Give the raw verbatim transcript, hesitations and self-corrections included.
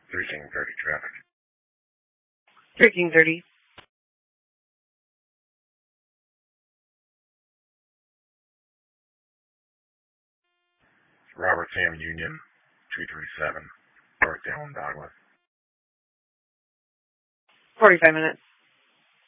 three King thirty traffic. three King thirty. Robert Sam Union, two three seven, North Dillon, Douglas. forty-five minutes.